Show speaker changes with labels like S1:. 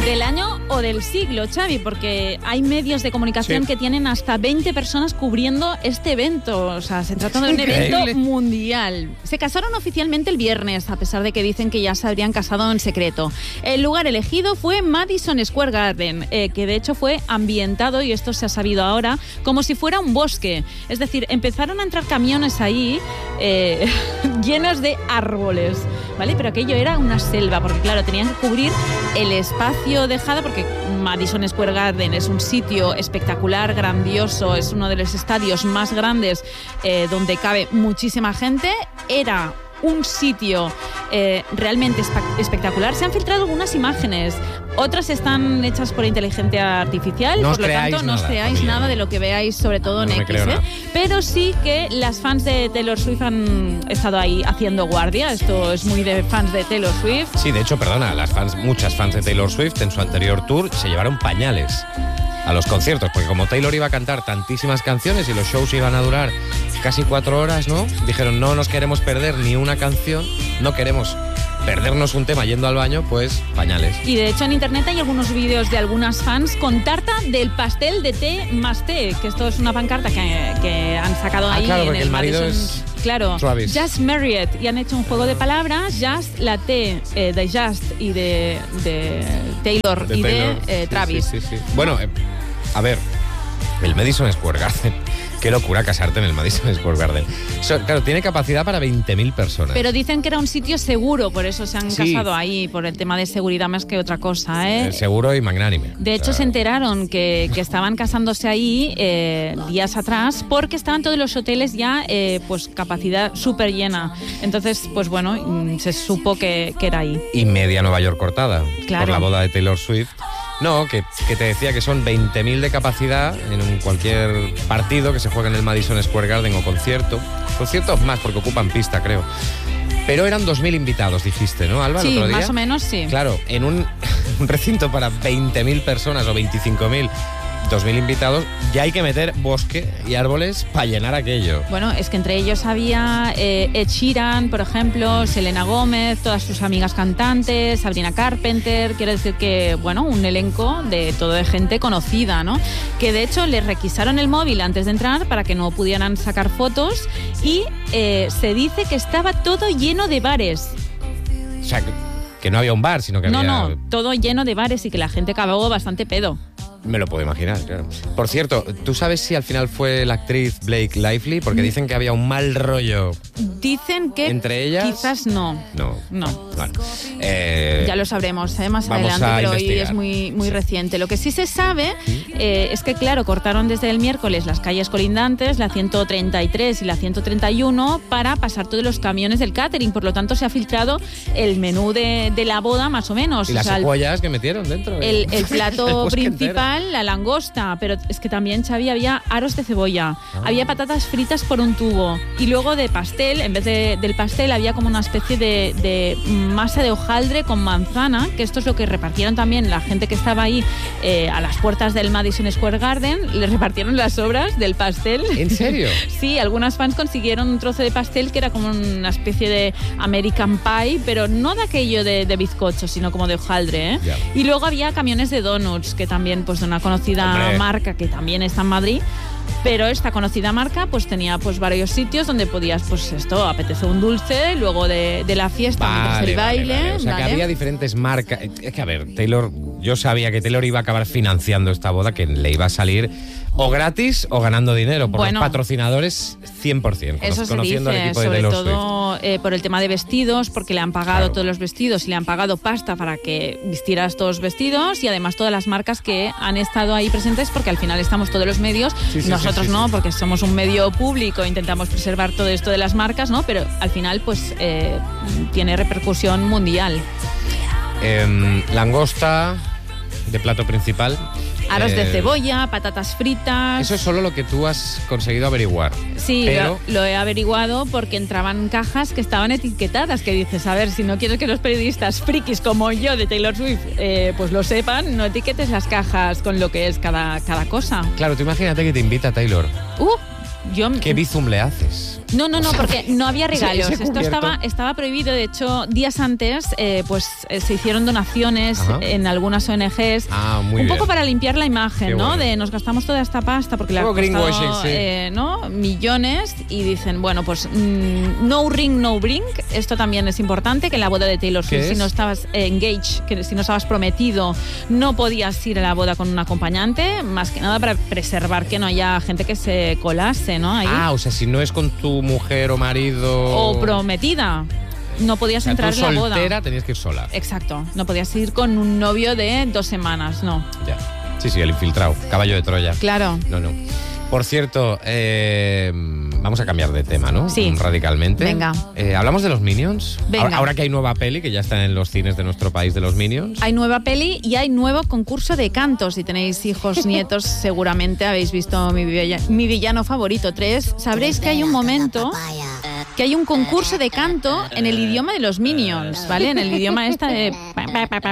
S1: Del año o del siglo, Xavi, porque hay medios de comunicación que tienen hasta 20 personas cubriendo este evento. O sea, se trata de un evento mundial. Se casaron oficialmente el viernes, a pesar de que dicen que ya se habrían casado en secreto. El lugar elegido fue Madison Square Garden, que de hecho fue ambientado, y esto se ha sabido ahora, como si fuera un bosque. Es decir, empezaron a entrar camiones ahí llenos de árboles, ¿vale? Pero aquello era una selva, porque claro, tenían que cubrir el espacio dejado, porque Madison Square Garden es un sitio espectacular, grandioso, es uno de los estadios más grandes donde cabe muchísima gente. Era un sitio realmente espectacular. Se han filtrado algunas imágenes, otras están hechas por inteligencia artificial, por lo tanto no os creáis nada de lo que veáis, sobre todo en X, pero sí que las fans de Taylor Swift han estado ahí haciendo guardia. Esto es muy de fans de Taylor Swift.
S2: Sí, de hecho, perdona, muchas fans de Taylor Swift en su anterior tour se llevaron pañales a los conciertos, porque como Taylor iba a cantar tantísimas canciones y los shows iban a durar casi 4 horas, ¿no? Dijeron, no nos queremos perder ni una canción, no queremos perdernos un tema yendo al baño, pues pañales.
S1: Y de hecho en internet hay algunos vídeos de algunas fans con tarta del pastel de té más té, que esto es una pancarta que han sacado ahí
S2: claro,
S1: en
S2: porque
S1: el
S2: marido
S1: Madison.
S2: Es
S1: Travis. Just Married, y han hecho un juego de palabras, Just, la T de Just y de Taylor y
S2: Taylor.
S1: de Travis.
S2: Sí. Bueno, a ver, el Madison Square Garden, qué locura casarte en el Madison Square Garden. Claro, tiene capacidad para 20.000 personas.
S1: Pero dicen que era un sitio seguro, por eso se han casado ahí, por el tema de seguridad más que otra cosa, ¿eh?
S2: Seguro y magnánime.
S1: De hecho, se enteraron que estaban casándose ahí días atrás, porque estaban todos los hoteles ya, pues capacidad súper llena. Entonces, pues bueno, se supo que era ahí.
S2: Y media Nueva York cortada,
S1: claro,
S2: por la boda de Taylor Swift. No, que te decía que son 20.000 de capacidad en cualquier partido que se juegue en el Madison Square Garden o concierto. Conciertos más, porque ocupan pista, creo. Pero eran 2.000 invitados, dijiste, ¿no, Alba?
S1: Sí,
S2: el otro día.
S1: Más o menos, sí.
S2: Claro, en un recinto para 20.000 personas o 25.000, 2.000 invitados, ya hay que meter bosque y árboles para llenar aquello.
S1: Bueno, es que entre ellos había Ed Sheeran, por ejemplo, Selena Gómez, todas sus amigas cantantes, Sabrina Carpenter. Quiero decir que, bueno, un elenco de gente conocida, ¿no? Que de hecho les requisaron el móvil antes de entrar para que no pudieran sacar fotos, y se dice que estaba todo lleno de bares.
S2: O sea, que no había un bar, sino que había...
S1: No, todo lleno de bares, y que la gente acabó bastante pedo.
S2: Me lo puedo imaginar, claro. Por cierto, ¿tú sabes si al final fue la actriz Blake Lively? Porque dicen que había un mal rollo.
S1: Dicen que
S2: entre ellas.
S1: Quizás no.
S2: Vale.
S1: Ya lo sabremos más adelante, pero hoy es muy reciente. Lo que sí se sabe es que, claro, cortaron desde el miércoles las calles colindantes, la 133 y la 131, para pasar todos los camiones del catering. Por lo tanto, se ha filtrado el menú de la boda, más o menos.
S2: ¿Y las cebollas que metieron dentro?
S1: El plato principal, la langosta, pero es que también, Xavi, había aros de cebolla, había patatas fritas por un tubo, y luego de pastel, en vez del pastel había como una especie de masa de hojaldre con manzana, que esto es lo que repartieron también la gente que estaba ahí a las puertas del Madison Square Garden. Le repartieron las sobras del pastel.
S2: ¿En serio?
S1: Sí, algunas fans consiguieron un trozo de pastel que era como una especie de American Pie, pero no de aquello de bizcocho, sino como de hojaldre, ¿eh? Y luego había camiones de donuts, que también, pues de una conocida marca que también está en Madrid. Pero esta conocida marca pues tenía pues varios sitios donde podías, pues esto, apetece un dulce, luego de la fiesta, mientras el baile.
S2: O sea, que había diferentes marcas. Es que, a ver, Taylor, yo sabía que Taylor iba a acabar financiando esta boda, que le iba a salir o gratis o ganando dinero por los patrocinadores 100%.
S1: Eso se
S2: conociendo
S1: dice,
S2: al equipo de
S1: sobre
S2: Taylor
S1: todo por el tema de vestidos, porque le han pagado todos los vestidos y le han pagado pasta para que vistiera estos vestidos, y además todas las marcas que han estado ahí presentes, porque al final estamos todos los medios, nosotros no, porque somos un medio público, intentamos preservar todo esto de las marcas, ¿no? Pero al final pues tiene repercusión mundial.
S2: Langosta de plato principal.
S1: Aros de cebolla, patatas fritas.
S2: Eso es solo lo que tú has conseguido averiguar.
S1: Sí,
S2: pero
S1: lo he averiguado porque entraban cajas que estaban etiquetadas, que dices, a ver, si no quieres que los periodistas frikis como yo de Taylor Swift pues lo sepan, no etiquetes las cajas con lo que es cada cosa.
S2: Claro, tú imagínate que te invita Taylor.
S1: Yo...
S2: ¿Qué bizum le haces?
S1: No, porque no había regalos.
S2: Se
S1: Esto estaba prohibido. De hecho, días antes se hicieron donaciones en algunas ONGs.
S2: Muy
S1: un
S2: bien.
S1: poco para limpiar la imagen,
S2: Qué
S1: ¿no?
S2: bueno.
S1: De nos gastamos toda esta pasta porque le ha costado ¿no? millones y dicen, bueno, pues no ring, no bring. Esto también es importante, que en la boda de Taylor Swift, si no estabas engaged, que si no estabas prometido, no podías ir a la boda con un acompañante, más que nada para preservar que no haya gente que se colase, ¿no? Ahí.
S2: O sea, si no es con tu mujer o marido...
S1: O prometida. No podías entrar en la boda.
S2: Soltera tenías que ir sola.
S1: Exacto. No podías ir con un novio de 2 semanas, no.
S2: Ya. Sí, el infiltrado. Caballo de Troya.
S1: Claro.
S2: No. Por cierto, vamos a cambiar de tema, ¿no?
S1: Sí.
S2: Radicalmente.
S1: Venga.
S2: ¿Hablamos de los Minions?
S1: Venga.
S2: Ahora que hay nueva peli, que ya está en los cines de nuestro país, de los Minions.
S1: Hay nueva peli y hay nuevo concurso de cantos. Si tenéis hijos, nietos, seguramente habéis visto mi villano favorito 3. Sabréis que hay un momento que hay un concurso de canto en el idioma de los Minions, ¿vale? En el idioma de